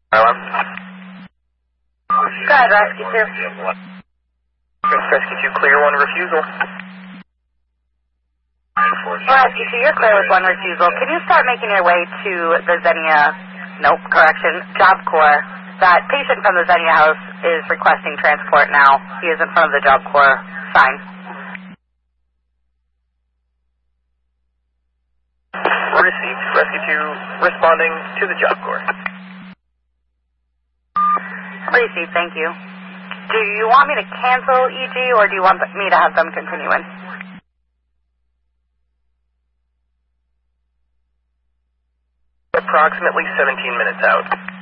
Go ahead, Rescue 2. Rescue 2, clear 1 refusal. Rescue 2, you're clear with 1 refusal. Can you start making your way to the Job Corps? That patient from the Xenia house is requesting transport now. He is in front of the Job Corps sign. Received. Rescue 2 responding to the Job Corps. Received, thank you. Do you want me to cancel EG or do you want me to have them continue in? Approximately 17 minutes out.